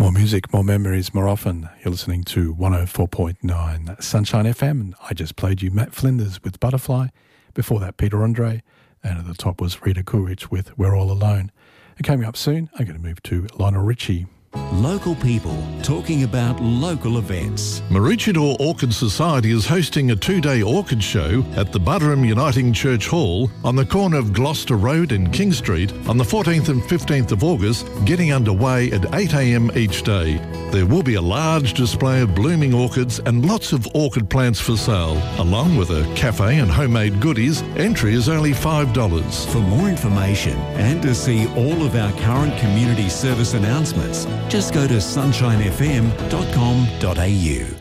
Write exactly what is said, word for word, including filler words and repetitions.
More music, more memories, more often. You're listening to one oh four point nine Sunshine F M, and I just played you Matt Flinders with Butterfly. Before that, Peter Andre, and at the top was Rita Coolidge with We're All Alone. And coming up soon, I'm going to move to Lionel Richie. Local people talking about local events. Maroochydore Orchid Society is hosting a two-day orchid show at the Buderim Uniting Church Hall on the corner of Gloucester Road and King Street on the fourteenth and fifteenth of August, getting underway at eight a m each day. There will be a large display of blooming orchids and lots of orchid plants for sale, along with a cafe and homemade goodies. Entry is only five dollars. For more information and to see all of our current community service announcements, just go to sunshine f m dot com dot a u.